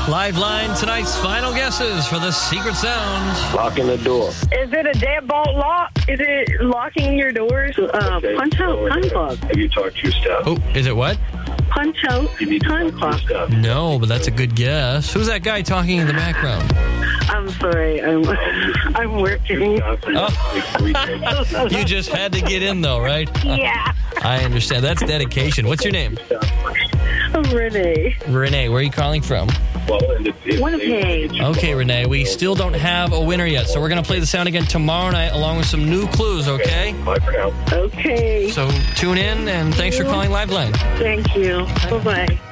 Liveline, tonight's final guesses for the secret sound. Locking the door. Is it a deadbolt lock? Is it locking your doors? Punch out time clock. Have you talked to your staff? Oh, is it what? Punch out time clock. No, but that's a good guess. Who's that guy talking in the background? I'm sorry. I'm working. Oh. You just had to get in, though, right? Yeah. I understand. That's dedication. What's your name? Renee. Renee, where are you calling from? Winnipeg. Okay, Renee, we still don't have a winner yet, so we're going to play the sound again tomorrow night along with some new clues, okay? Bye for now. Okay. So tune in, and thanks for calling Liveline. Thank you. Bye-bye.